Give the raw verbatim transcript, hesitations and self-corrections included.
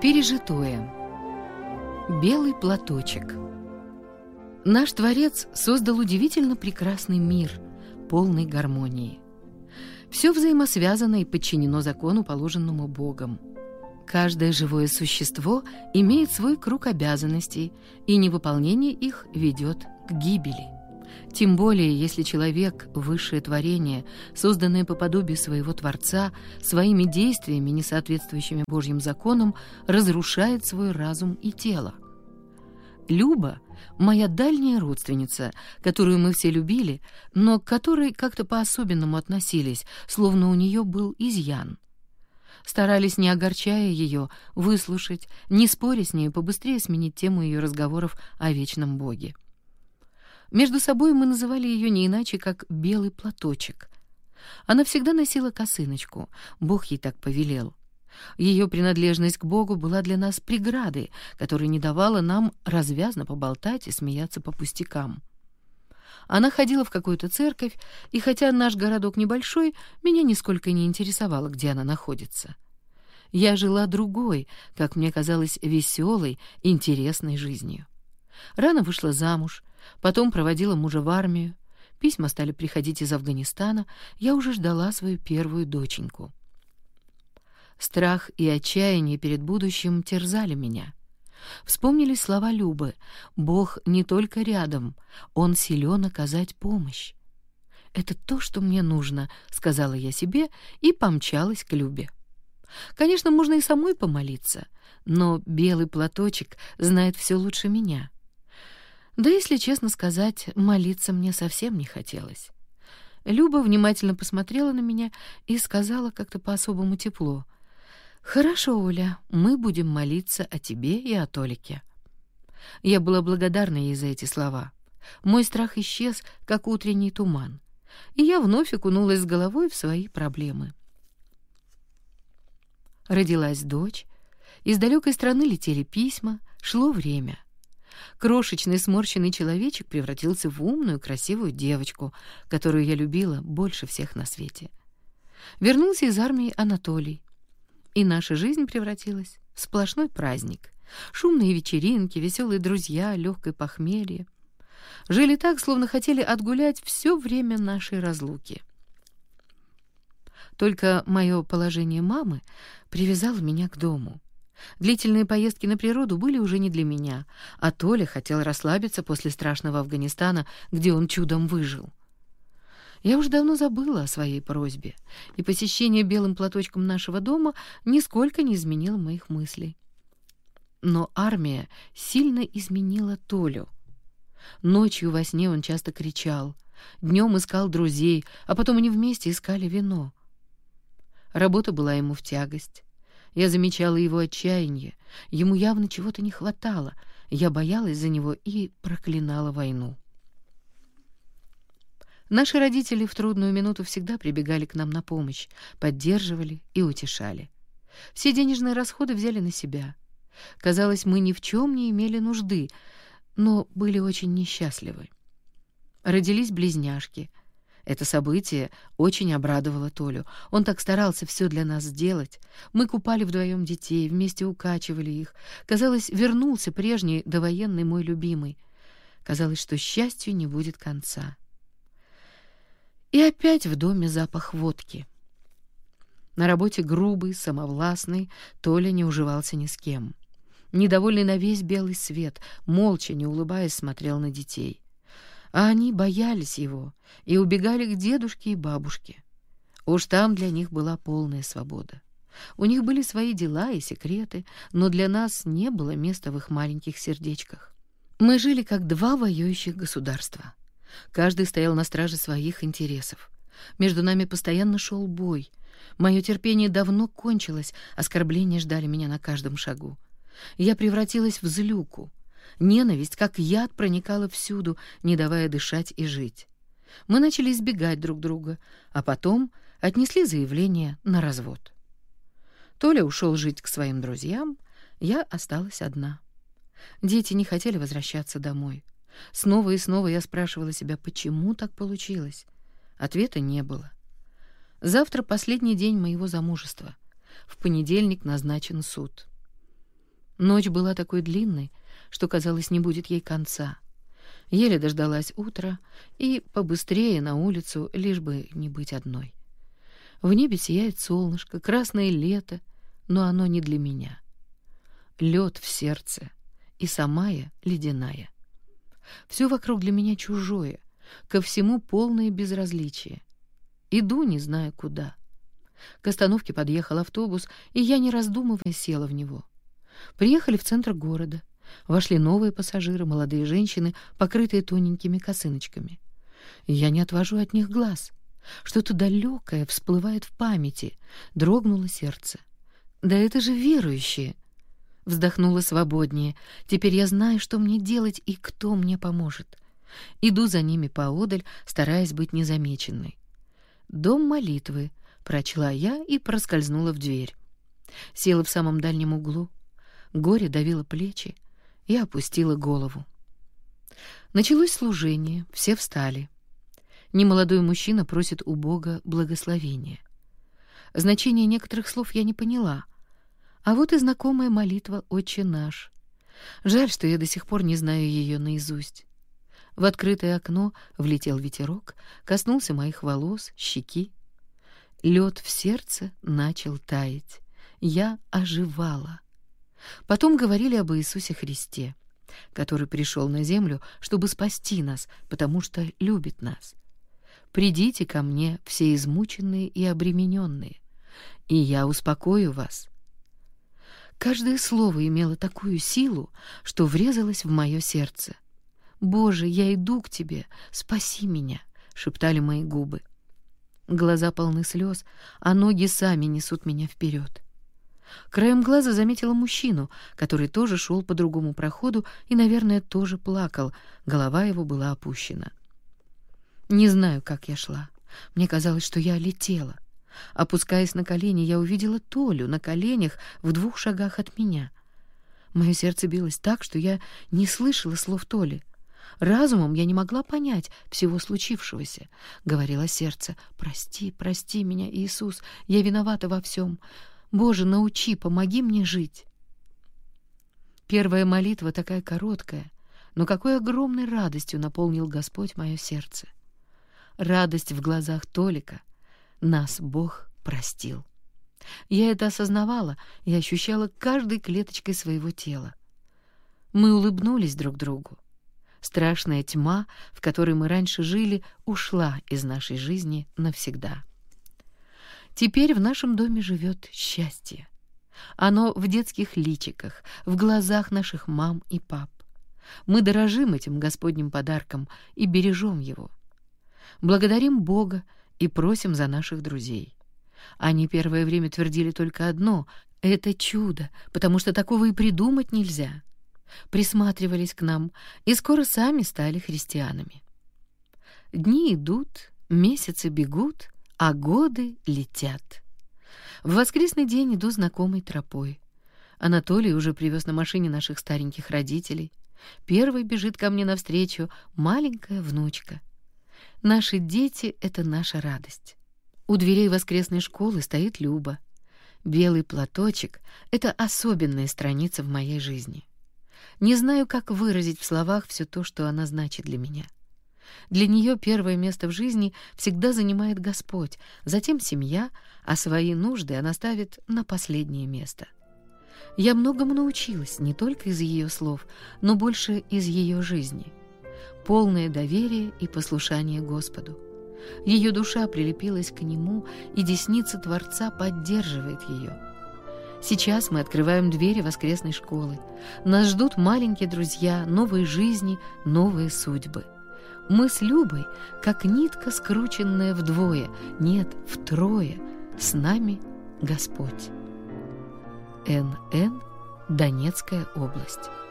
Пережитое. Белый платочек. Наш Творец создал удивительно прекрасный мир, полный гармонии. Все взаимосвязано и подчинено закону, положенному Богом. Каждое живое существо имеет свой круг обязанностей, и невыполнение их ведет к гибели. Тем более, если человек, высшее творение, созданное по подобию своего Творца, своими действиями, не соответствующими Божьим законам, разрушает свой разум и тело. Люба — моя дальняя родственница, которую мы все любили, но к которой как-то по-особенному относились, словно у нее был изъян. Старались, не огорчая ее, выслушать, не споря с ней, побыстрее сменить тему ее разговоров о вечном Боге. Между собой мы называли ее не иначе, как «белый платочек». Она всегда носила косыночку, Бог ей так повелел. Ее принадлежность к Богу была для нас преградой, которая не давала нам развязно поболтать и смеяться по пустякам. Она ходила в какую-то церковь, и хотя наш городок небольшой, меня нисколько не интересовало, где она находится. Я жила другой, как мне казалось, веселой, интересной жизнью. Рано вышла замуж, потом проводила мужа в армию. Письма стали приходить из Афганистана, я уже ждала свою первую доченьку. Страх и отчаяние перед будущим терзали меня. Вспомнились слова Любы: «Бог не только рядом, Он силен оказать помощь». «Это то, что мне нужно», — сказала я себе и помчалась к Любе. Конечно, можно и самой помолиться, но белый платочек знает все лучше меня. Да, если честно сказать, молиться мне совсем не хотелось. Люба внимательно посмотрела на меня и сказала как-то по-особому тепло: «Хорошо, Оля, мы будем молиться о тебе и о Толике». Я была благодарна ей за эти слова. Мой страх исчез, как утренний туман, и я вновь окунулась с головой в свои проблемы. Родилась дочь, из далекой страны летели письма, шло время. Крошечный сморщенный человечек превратился в умную, красивую девочку, которую я любила больше всех на свете. Вернулся из армии Анатолий, и наша жизнь превратилась в сплошной праздник. Шумные вечеринки, веселые друзья, легкое похмелье. Жили так, словно хотели отгулять все время нашей разлуки. Только мое положение мамы привязало меня к дому. Длительные поездки на природу были уже не для меня, а Толя хотел расслабиться после страшного Афганистана, где он чудом выжил. Я уж давно забыла о своей просьбе, и посещение белым платочком нашего дома нисколько не изменило моих мыслей. Но армия сильно изменила Толю. Ночью во сне он часто кричал, днем искал друзей, а потом они вместе искали вино. Работа была ему в тягость. Я замечала его отчаяние, ему явно чего-то не хватало, я боялась за него и проклинала войну. Наши родители в трудную минуту всегда прибегали к нам на помощь, поддерживали и утешали. Все денежные расходы взяли на себя. Казалось, мы ни в чем не имели нужды, но были очень несчастливы. Родились близняшки. Это событие очень обрадовало Толю. Он так старался все для нас сделать. Мы купали вдвоем детей, вместе укачивали их. Казалось, вернулся прежний довоенный мой любимый. Казалось, что счастью не будет конца. И опять в доме запах водки. На работе грубый, самовластный, Толя не уживался ни с кем. Недовольный на весь белый свет, молча, не улыбаясь, смотрел на детей. А они боялись его и убегали к дедушке и бабушке. Уж там для них была полная свобода. У них были свои дела и секреты, но для нас не было места в их маленьких сердечках. Мы жили как два воюющих государства. Каждый стоял на страже своих интересов. Между нами постоянно шел бой. Мое терпение давно кончилось, оскорбления ждали меня на каждом шагу. Я превратилась в злюку. Ненависть, как яд, проникала всюду, не давая дышать и жить. Мы начали избегать друг друга, а потом отнесли заявление на развод. Толя ушел жить к своим друзьям, я осталась одна. Дети не хотели возвращаться домой. Снова и снова я спрашивала себя, почему так получилось. Ответа не было. Завтра последний день моего замужества. В понедельник назначен суд. Ночь была такой длинной, что, казалось, не будет ей конца. Еле дождалась утра и побыстрее на улицу, лишь бы не быть одной. В небе сияет солнышко, красное лето, но оно не для меня. Лед в сердце, и сама я ледяная. Все вокруг для меня чужое, ко всему полное безразличие. Иду, не знаю куда. К остановке подъехал автобус, и я, не раздумывая, села в него. Приехали в центр города. Вошли новые пассажиры, молодые женщины, покрытые тоненькими косыночками. И я не отвожу от них глаз. Что-то далекое всплывает в памяти. Дрогнуло сердце. Да это же верующие! Вздохнула свободнее. Теперь я знаю, что мне делать и кто мне поможет. Иду за ними поодаль, стараясь быть незамеченной. «Дом молитвы», — прочла я и проскользнула в дверь. Села в самом дальнем углу. Горе давило плечи. Я опустила голову. Началось служение, все встали. Немолодой мужчина просит у Бога благословения. Значение некоторых слов я не поняла. А вот и знакомая молитва «Отче наш». Жаль, что я до сих пор не знаю ее наизусть. В открытое окно влетел ветерок, коснулся моих волос, щеки. Лед в сердце начал таять. Я оживала. Потом говорили об Иисусе Христе, который пришел на землю, чтобы спасти нас, потому что любит нас. «Придите ко мне, все измученные и обремененные, и я успокою вас». Каждое слово имело такую силу, что врезалось в мое сердце. «Боже, я иду к Тебе, спаси меня», — шептали мои губы. Глаза полны слез, а ноги сами несут меня вперед. Краем глаза заметила мужчину, который тоже шел по другому проходу и, наверное, тоже плакал. Голова его была опущена. Не знаю, как я шла. Мне казалось, что я летела. Опускаясь на колени, я увидела Толю на коленях в двух шагах от меня. Мое сердце билось так, что я не слышала слов Толи. Разумом я не могла понять всего случившегося. Говорило сердце: «Прости, прости меня, Иисус, я виновата во всем. Боже, научи, помоги мне жить». Первая молитва такая короткая, но какой огромной радостью наполнил Господь мое сердце. Радость в глазах Толика. Нас Бог простил. Я это осознавала и ощущала каждой клеточкой своего тела. Мы улыбнулись друг другу. Страшная тьма, в которой мы раньше жили, ушла из нашей жизни навсегда. Теперь в нашем доме живет счастье. Оно в детских личиках, в глазах наших мам и пап. Мы дорожим этим Господним подарком и бережем его. Благодарим Бога и просим за наших друзей. Они первое время твердили только одно — это чудо, потому что такого и придумать нельзя. Присматривались к нам и скоро сами стали христианами. Дни идут, месяцы бегут, а годы летят. В воскресный день иду знакомой тропой. Анатолий уже привез на машине наших стареньких родителей. Первой бежит ко мне навстречу маленькая внучка. Наши дети — это наша радость. У дверей воскресной школы стоит Люба. Белый платочек — это особенная страница в моей жизни. Не знаю, как выразить в словах все то, что она значит для меня. Для нее первое место в жизни всегда занимает Господь, затем семья, а свои нужды она ставит на последнее место. Я многому научилась не только из ее слов, но больше из ее жизни. Полное доверие и послушание Господу. Ее душа прилепилась к Нему, и десница Творца поддерживает ее. Сейчас мы открываем двери воскресной школы. Нас ждут маленькие друзья, новые жизни, новые судьбы. Мы с Любой, как нитка, скрученная вдвое, нет, втрое, с нами Господь. Н Н. Донецкая область.